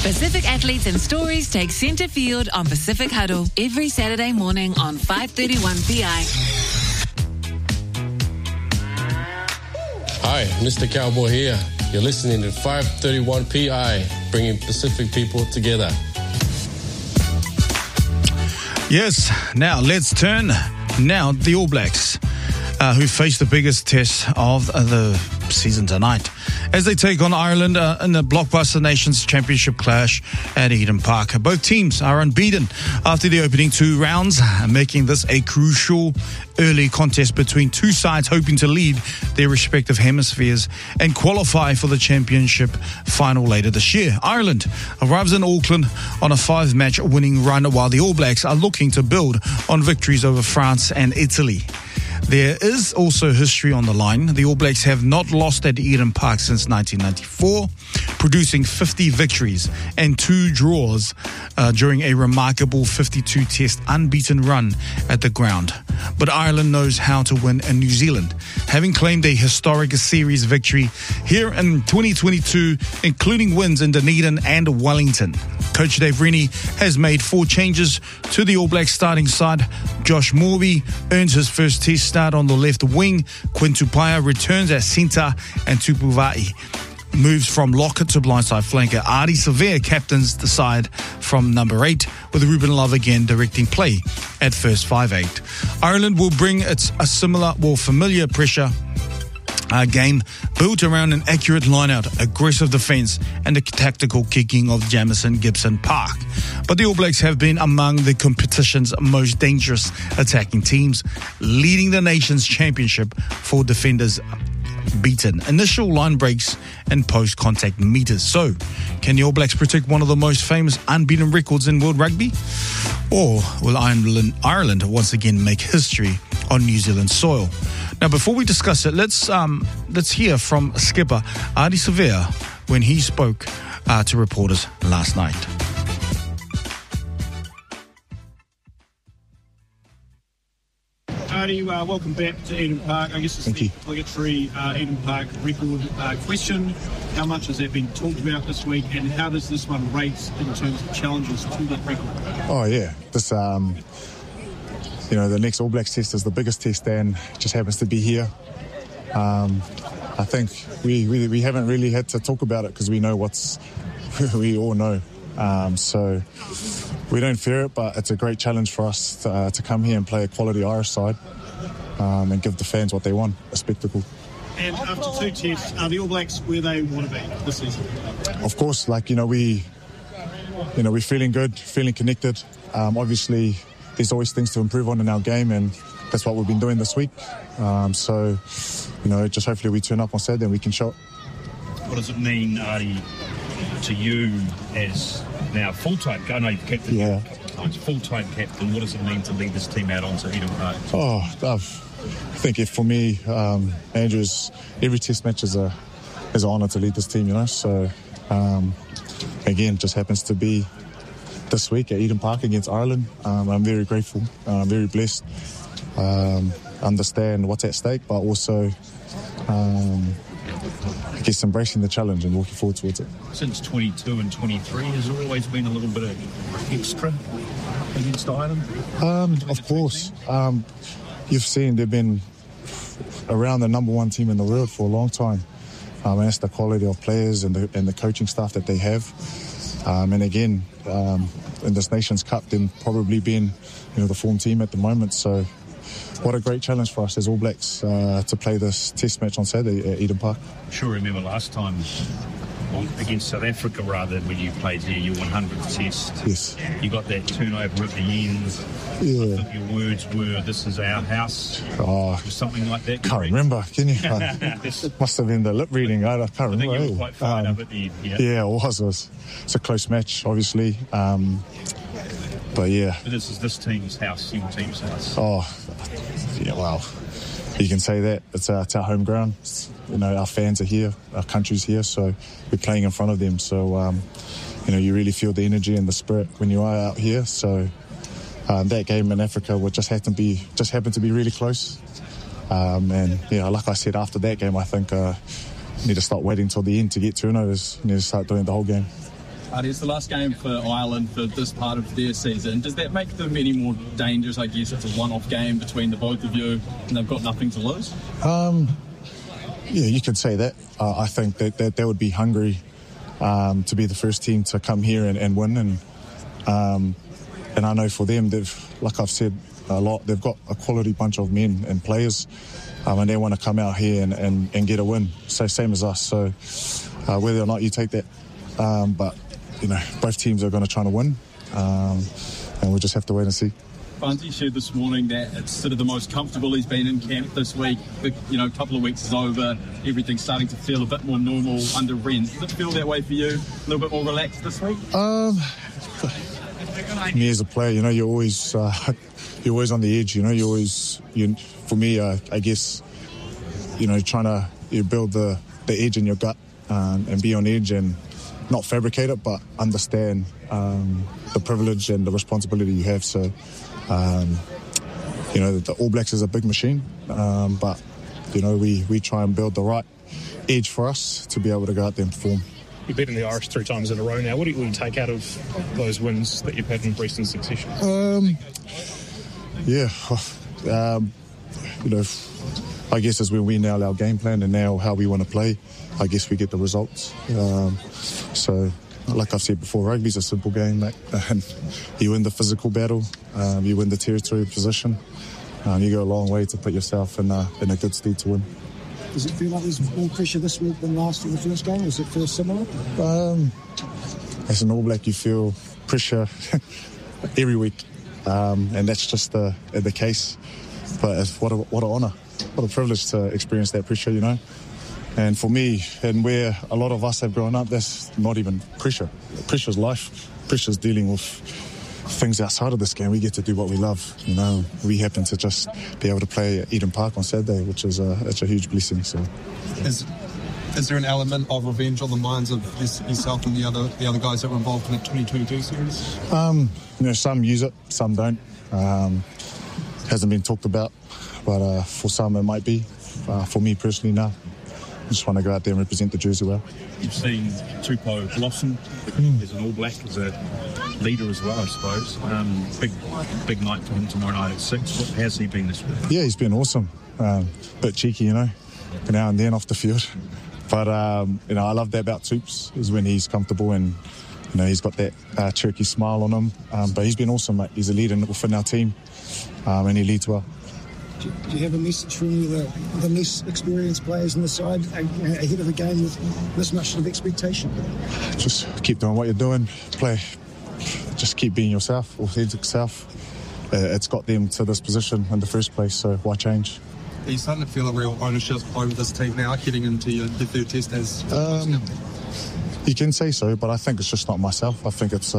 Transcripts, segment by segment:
Pacific athletes and stories take centre field on Pacific Huddle every Saturday morning on 5:31 PI. Hi, Mr. Cowboy here. You're listening to 531 PI, bringing Pacific people together. Yes, now let's turn the All Blacks, who face the biggest test of the season tonight, as they take on Ireland in the Blockbuster Nations Championship clash at Eden Park. Both teams are unbeaten after the opening two rounds, making this a crucial early contest between two sides hoping to lead their respective hemispheres and qualify for the championship final later this year. Ireland arrives in Auckland on a 5-match winning run, while the All Blacks are looking to build on victories over France and Italy. There is also history on the line. The All Blacks have not lost at Eden Park since 1994, producing 50 victories and 2 draws during a remarkable 52-test unbeaten run at the ground. But Ireland knows how to win in New Zealand, having claimed a historic series victory here in 2022, including wins in Dunedin and Wellington. Coach Dave Rennie has made 4 changes to the All Blacks starting side. Josh Morby earns his first test start on the left wing. Quinn Tupaia returns at centre, and Tupuvai moves from locker to blindside flanker. Ardie Savea captains the side from number 8, with Ruben Love again directing play at first 5'8". Ireland will bring a familiar pressure game built around an accurate line-out, aggressive defence and the tactical kicking of Jamison Gibson Park. But the All Blacks have been among the competition's most dangerous attacking teams, leading the nation's championship for defenders beaten, initial line breaks and post-contact meters. So, can the All Blacks protect one of the most famous unbeaten records in world rugby? Or will Ireland once again make history on New Zealand soil? Now, before we discuss it, let's hear from skipper Ardie Savea when he spoke to reporters last night. Ardie, welcome back to Eden Park. I guess it's the obligatory Eden Park record question. How much has that been talked about this week, and how does this one rate in terms of challenges to that record? Oh yeah, this the next All Blacks test is the biggest test, and it just happens to be here. I think we haven't really had to talk about it because we know we all know. So we don't fear it, but it's a great challenge for us to come here and play a quality Irish side and give the fans what they want, a spectacle. And after 2 tests, are the All Blacks where they want to be this season? Of course, we're feeling good, feeling connected. Obviously, there's always things to improve on in our game, and that's what we've been doing this week. So just hopefully we turn up on Saturday and we can show it. What does it mean, Ardie, to you as now full-time? I know you've captained a couple of times. Full-time captain, what does it mean to lead this team out onto Eden Park? I think for me, Andrews, every test match is an honour to lead this team, So, again, just happens to be this week at Eden Park against Ireland. I'm very grateful. I'm very blessed. Understand what's at stake, but also I guess embracing the challenge and looking forward towards it. Since 22 and 23, has there always been a little bit of extra against Ireland? Of course. You've seen they've been around the number 1 team in the world for a long time. And that's the quality of players and the coaching staff that they have. And again, in this Nations Cup, they've probably been the form team at the moment. So what a great challenge for us as All Blacks to play this test match on Saturday at Eden Park. Sure, remember last time against South Africa, when you played there, your 100th test. Yes. You got that turnover at the end. Yeah. I think your words were, "This is our house," or something like that. Can't remember, can you? Must have been the lip reading. I can't remember. I think you were quite fired up at the end. Yeah, it was. It's a close match, obviously. But yeah. But this is this team's house, your team's house. Oh, yeah, well, you can say that. It's our home ground. Our fans are here, our country's here, so we're playing in front of them. So, you really feel the energy and the spirit when you are out here. So, that game in Africa would just happened to be really close. And, like I said, after that game, I think need to stop waiting till the end to get turnovers. Need to start doing the whole game. It's the last game for Ireland for this part of their season. Does that make them any more dangerous? I guess it's a one-off game between the both of you and they've got nothing to lose. Yeah, you could say that. I think that they would be hungry to be the first team to come here and win. And I know for them, like I've said a lot, they've got a quality bunch of men and players, and they want to come out here and get a win. So same as us. So whether or not you take that, but both teams are going to try to win, and we'll just have to wait and see. Bunty shared this morning that it's sort of the most comfortable he's been in camp this week. A couple of weeks is over, everything's starting to feel a bit more normal under Ren. Does it feel that way for you? A little bit more relaxed this week? Me as a player, you're always on the edge. For me, I guess, trying to build the edge in your gut and be on edge and not fabricate it, but understand the privilege and the responsibility you have. So, the All Blacks is a big machine, but we try and build the right edge for us to be able to go out there and perform. You've beaten the Irish 3 times in a row now. What do you take out of those wins that you've had in recent succession? I guess as when we nail our game plan and nail how we want to play, I guess we get the results. So, like I've said before, rugby's a simple game, mate. And you win the physical battle, you win the territory position, you go a long way to put yourself in a good stead to win. Does it feel like there's more pressure this week than last in the first game? Does it feel similar? As an All Black, you feel pressure every week, and that's just the case. But it's what an honour, what a privilege to experience that pressure, And for me, and where a lot of us have grown up, that's not even pressure. Pressure's life. Pressure's dealing with things outside of this game. We get to do what we love. We happen to just be able to play at Eden Park on Saturday, which is it's a huge blessing. So, is there an element of revenge on the minds of yourself and the other guys that were involved in the 2022 series? Some use it, some don't. Hasn't been talked about, but for some it might be. For me personally, no. I just want to go out there and represent the jersey well. You've seen Tupou blossom as an All Black, as a leader as well, I suppose. Big night for him tomorrow night at 6. What has he been this week? Yeah, he's been awesome. Bit cheeky, now and then off the field. But, I love that about Tupes, is when he's comfortable and, he's got that Cherokee smile on him. But he's been awesome, mate. He's a leader within our team, and he leads well. Do you have a message from the less experienced players on the side ahead of a game with this much of expectation? Just keep doing what you're doing. Play. Just keep being yourself, authentic self. It's got them to this position in the first place, so why change? Are you starting to feel a real ownership over this team now, heading into your third test as... You can say so, but I think it's just not myself. I think it's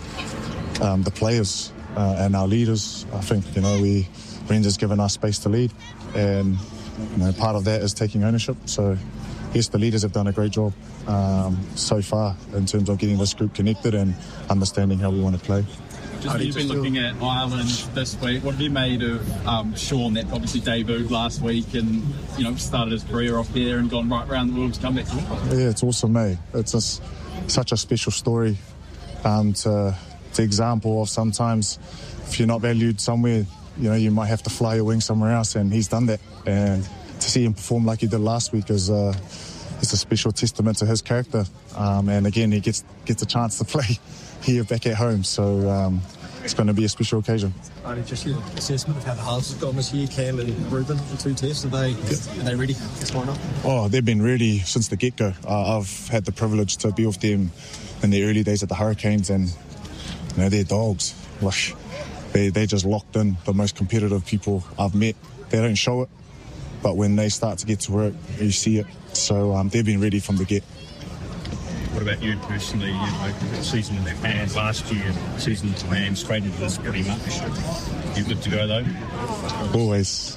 the players and our leaders. I think, Ren's given us space to lead, and part of that is taking ownership. So, yes, the leaders have done a great job so far in terms of getting this group connected and understanding how we want to play. You've been looking at Ireland this week. What have you made of Sean, that obviously debuted last week and started his career off there and gone right around the world to come back to Auckland? Yeah, it's awesome, mate. It's such a special story. To example of sometimes if you're not valued somewhere, you might have to fly your wings somewhere else, and he's done that. And to see him perform like he did last week is a special testament to his character. And again, he gets a chance to play here back at home. So it's going to be a special occasion. Just your assessment of how the halves have gone this year, Cam and Ruben, the 2 tests. Are they ready? Why not? Oh, they've been ready since the get-go. I've had the privilege to be with them in the early days of the Hurricanes, and they're dogs. They just locked in, the most competitive people I've met. They don't show it, but when they start to get to work, you see it. So they've been ready from the get. What about you personally? Season in their hands last year, season planned straight into this pretty much. You good to go though? Always.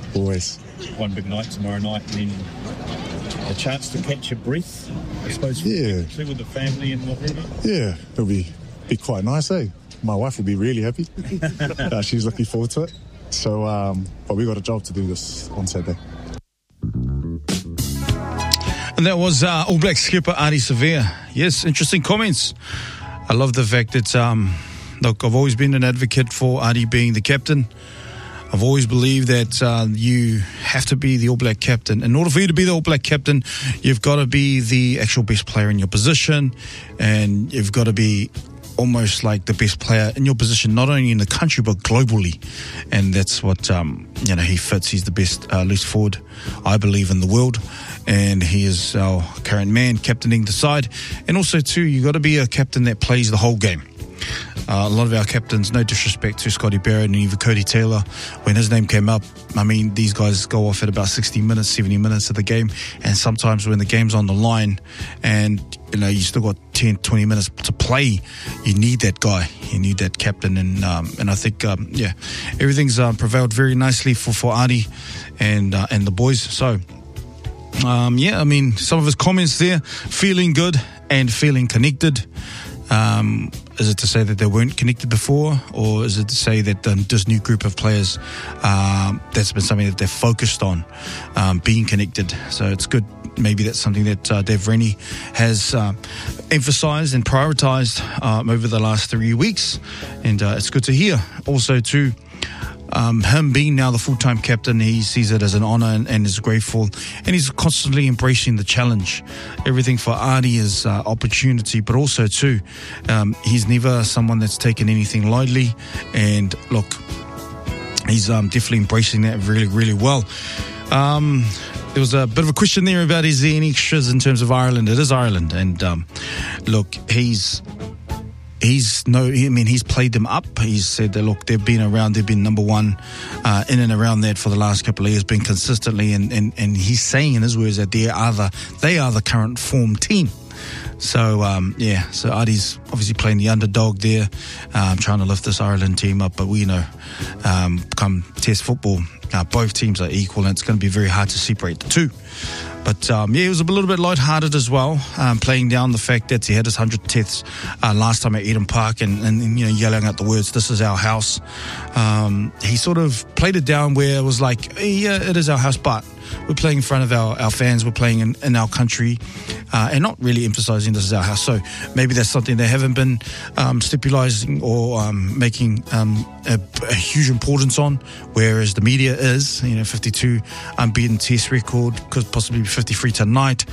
One big night tomorrow night, and then a chance to catch your breath, I suppose. Yeah. With the family and whatever. Yeah, it'll be quite nice, eh? My wife will be really happy. She's looking forward to it. So, but we got a job to do this on Saturday. And that was All Black skipper Ardie Savea. Yes, interesting comments. I love the fact that, look, I've always been an advocate for Ardie being the captain. I've always believed that you have to be the All Black captain. In order for you to be the All Black captain, you've got to be the actual best player in your position, and you've got to be almost like the best player in your position, not only in the country but globally. And that's what he fits. He's the best loose forward, I believe, in the world, and he is our current man captaining the side. And also too, you got to be a captain that plays the whole game. A lot of our captains, no disrespect to Scotty Barrett and even Cody Taylor, when his name came up, I mean, these guys go off at about 60 minutes, 70 minutes of the game, and sometimes when the game's on the line and you still got 10, 20 minutes to play, you need that guy, you need that captain, and I think everything's prevailed very nicely for Ardie and the boys. So I mean, some of his comments there, feeling good and feeling connected. Is it to say that they weren't connected before, or is it to say that this new group of players, that's been something that they're focused on, being connected? So it's good. Maybe that's something that Dave Rennie has emphasised and prioritised over the last 3 weeks, and it's good to hear. Also, too, him being now the full-time captain, he sees it as an honour and is grateful, and he's constantly embracing the challenge. Everything for Ardie is opportunity, but also too, he's never someone that's taken anything lightly, and look, he's definitely embracing that really, really well. There was a bit of a question there about is there any extras in terms of Ireland. It is Ireland, and look, he's played them up. He's said that, look, they've been around, they've been number one in and around that for the last couple of years, been consistently, and he's saying in his words that they are the current form team. So, so Ardie's obviously playing the underdog there, trying to lift this Ireland team up, but we know, come Test football, both teams are equal, and it's going to be very hard to separate the two. But it was a little bit lighthearted as well, playing down the fact that he had his 100th Test last time at Eden Park, and yelling out the words, "This is our house." He sort of played it down where it was like, yeah, it is our house, but we're playing in front of our fans, we're playing in our country, and not really emphasising this is our house. So maybe that's something they haven't been stipulating or making a huge importance on, whereas the media is, 52 unbeaten Test record, could possibly be 53 tonight.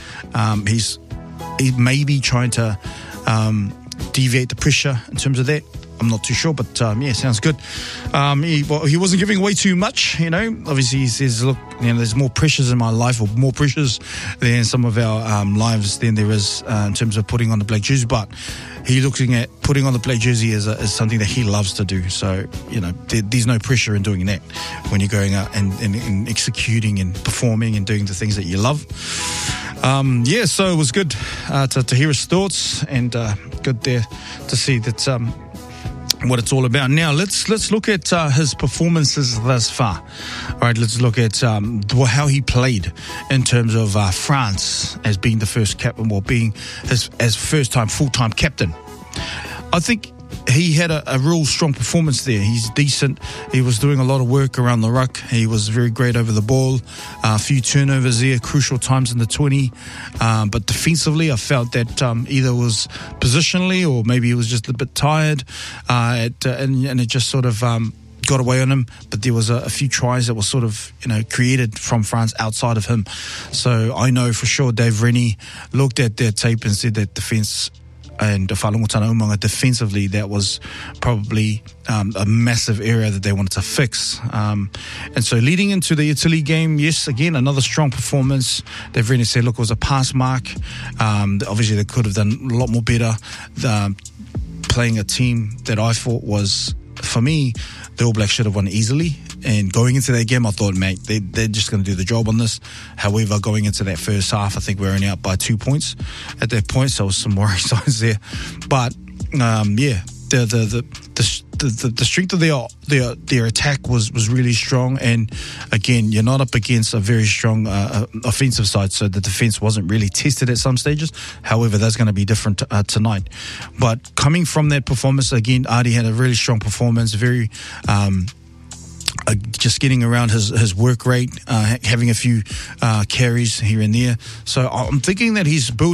He may be trying to deviate the pressure in terms of that. I'm not too sure, but sounds good. He wasn't giving away too much, Obviously, he says, look, there's more pressures in my life, or more pressures than some of our lives than there is in terms of putting on the black jersey. But he's looking at putting on the black jersey as something that he loves to do. So, there's no pressure in doing that when you're going out and executing and performing and doing the things that you love. So it was good to hear his thoughts, and good there to see that what it's all about. Now let's look at his performances thus far. All right, let's look at how he played in terms of France as being the first captain, or being as first time full-time captain. I think he had a real strong performance there. He's decent. He was doing a lot of work around the ruck. He was very great over the ball. A few turnovers there, crucial times in the 20. But defensively, I felt that either was positionally, or maybe he was just a bit tired. And it just sort of got away on him. But there was a few tries that were sort of, created from France outside of him. So I know for sure Dave Rennie looked at their tape and said that defence and Whalongo Umanga defensively, that was probably a massive area that they wanted to fix. And so leading into the Italy game, yes, again, another strong performance. They've really said, look, it was a pass mark. Obviously, they could have done a lot more better. Playing a team that I thought was, for me, the All Blacks should have won easily. And going into that game, I thought, mate, they're just going to do the job on this. However, going into that first half, I think we were only out by 2 points at that point, so there was some worry signs there. But the strength of their attack was really strong. And again, you're not up against a very strong offensive side, so the defense wasn't really tested at some stages. However, that's going to be different tonight. But coming from that performance, again, Ardie had a really strong performance, very just getting around his work rate, having a few carries here and there. So I'm thinking that he's built